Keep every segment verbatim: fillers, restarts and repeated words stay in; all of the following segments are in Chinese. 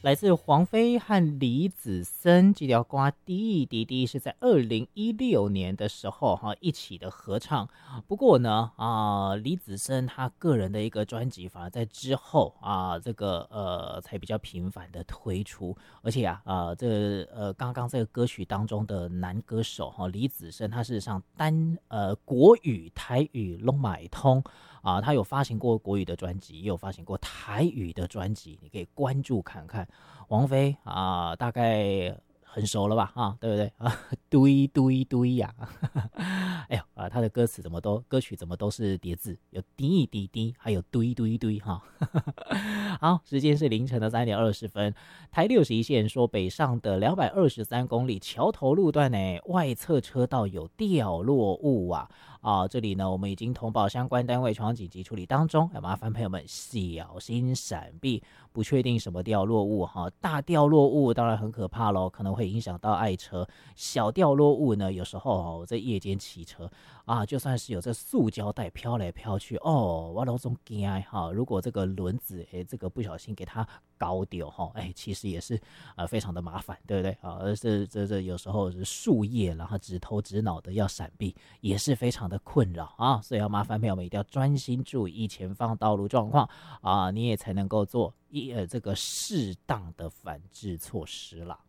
来自黄飞和李子森这条歌滴滴滴是在二零一六年的时候哈一起的合唱。不过呢啊、呃，李子森他个人的一个专辑反而在之后啊、呃、这个呃才比较频繁的推出，而且啊啊、呃、这呃刚刚这个歌曲当中的男歌手哈李子森，他事实上单呃国语台语都买通。啊，他有发行过国语的专辑，也有发行过台语的专辑，你可以关注看看。王菲啊，大概很熟了吧？啊，对不对啊？堆堆堆呀！哎呦啊，他的歌词怎么都歌曲怎么都是叠字，有滴滴滴，还有堆堆堆哈。好，时间是凌晨的三点二十分。台六十一线说，北上的两百二十三公里桥头路段呢，外侧车道有掉落物啊。啊，这里呢，我们已经通报相关单位，传紧急处理当中，要麻烦朋友们小心闪避，不确定什么掉落物哈，大掉落物当然很可怕咯，可能会影响到爱车。小掉落物呢，有时候哦，在夜间骑车啊，就算是有这塑胶袋飘来飘去哦，我老总惊哈，如果这个轮子哎，这个不小心给它搞丢哈，哎，其实也是呃非常的麻烦，对不对啊？而是这这有时候是树叶，然后直头直脑的要闪避，也是非常的困扰啊，所以要麻烦朋友们一定要专心注意前方道路状况啊，你也才能够做一呃这个适当的反制措施啦。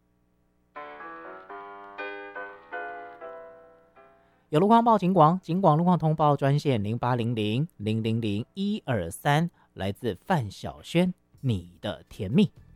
有路况报警广，警广路况通报专线零八零零零零零一二三，来自范晓萱，你的甜蜜。